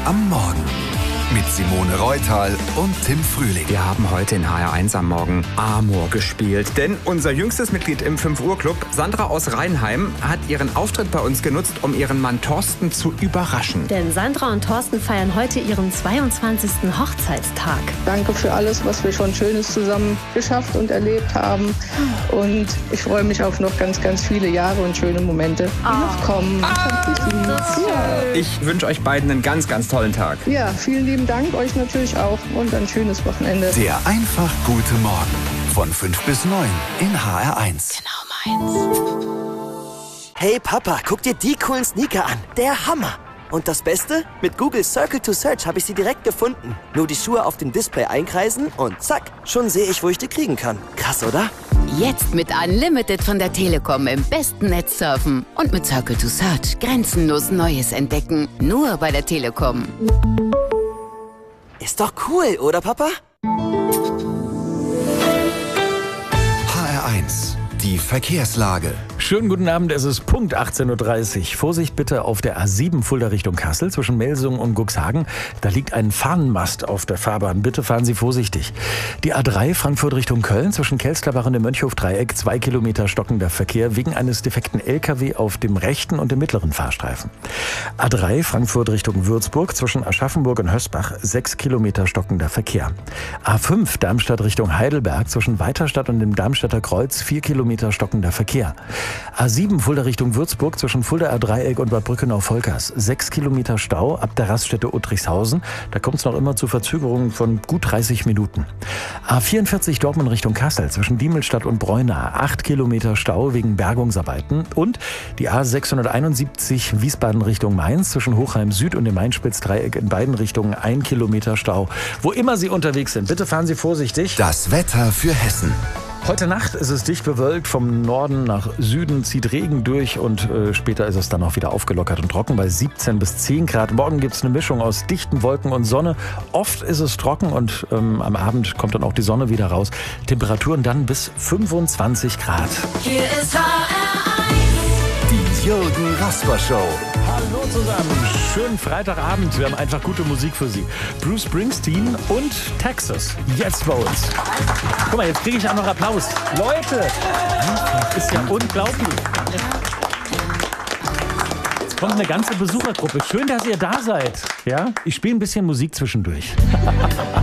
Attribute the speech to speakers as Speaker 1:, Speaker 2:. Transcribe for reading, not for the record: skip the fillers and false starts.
Speaker 1: am Morgen mit Simone Reutal und Tim Frühling.
Speaker 2: Wir haben heute in HR1 am Morgen Amor gespielt, denn unser jüngstes Mitglied im 5-Uhr-Club, Sandra aus Rheinheim, hat ihren Auftritt bei uns genutzt, um ihren Mann Thorsten zu überraschen.
Speaker 3: Denn Sandra und Thorsten feiern heute ihren 22. Hochzeitstag.
Speaker 4: Danke für alles, was wir schon Schönes zusammen geschafft und erlebt haben. Und ich freue mich auf noch ganz, ganz viele Jahre und schöne Momente, die noch kommen.
Speaker 2: Ich wünsche euch beiden einen ganz, ganz tollen Tag.
Speaker 4: Ja, vielen lieben Dank, euch natürlich auch und ein schönes Wochenende.
Speaker 1: Der einfach gute Morgen von 5 bis 9 in HR1.
Speaker 3: Genau meins.
Speaker 5: Hey Papa, guck dir die coolen Sneaker an. Der Hammer. Und das Beste? Mit Google Circle to Search habe ich sie direkt gefunden. Nur die Schuhe auf dem Display einkreisen und zack, schon sehe ich, wo ich die kriegen kann. Krass, oder?
Speaker 6: Jetzt mit Unlimited von der Telekom im besten Netz surfen. Und mit Circle to Search grenzenlos Neues entdecken. Nur bei der Telekom.
Speaker 5: Ist doch cool, oder Papa?
Speaker 1: HR1, die Verkehrslage.
Speaker 7: Schönen guten Abend, es ist Punkt 18.30 Uhr. Vorsicht bitte auf der A7 Fulda Richtung Kassel zwischen Melsungen und Cuxhagen. Da liegt ein Fahnenmast auf der Fahrbahn. Bitte fahren Sie vorsichtig. Die A3 Frankfurt Richtung Köln zwischen Kelsterbach und dem Mönchhof-Dreieck 2 Kilometer stockender Verkehr wegen eines defekten LKW auf dem rechten und dem mittleren Fahrstreifen. A3 Frankfurt Richtung Würzburg zwischen Aschaffenburg und Hösbach 6 Kilometer stockender Verkehr. A5 Darmstadt Richtung Heidelberg zwischen Weiterstadt und dem Darmstädter Kreuz 4 Kilometer stockender Verkehr. A7 Fulda Richtung Würzburg zwischen Fuldaer Dreieck und Bad Brückenau-Volkers 6 Kilometer Stau ab der Raststätte Uttrichshausen. Da kommt es noch immer zu Verzögerungen von gut 30 Minuten. A44 Dortmund Richtung Kassel zwischen Diemelstadt und Breuna 8 Kilometer Stau wegen Bergungsarbeiten. Und die A671 Wiesbaden Richtung Mainz zwischen Hochheim Süd und dem Mainspitz-Dreieck in beiden Richtungen 1 Kilometer Stau. Wo immer Sie unterwegs sind, bitte fahren Sie vorsichtig.
Speaker 1: Das Wetter für Hessen.
Speaker 7: Heute Nacht ist es dicht bewölkt, vom Norden nach Süden zieht Regen durch und später ist es dann auch wieder aufgelockert und trocken bei 17 bis 10 Grad. Morgen gibt es eine Mischung aus dichten Wolken und Sonne. Oft ist es trocken und am Abend kommt dann auch die Sonne wieder raus. Temperaturen dann bis 25 Grad.
Speaker 6: Hier ist HR1.
Speaker 1: Die Jürgen Rasper Show.
Speaker 7: Hallo zusammen, schönen Freitagabend. Wir haben einfach gute Musik für Sie. Bruce Springsteen und Texas, jetzt bei uns. Guck mal, jetzt kriege ich auch noch Applaus. Leute, das ist ja unglaublich. Jetzt kommt eine ganze Besuchergruppe. Schön, dass ihr da seid. Ja? Ich spiele ein bisschen Musik zwischendurch.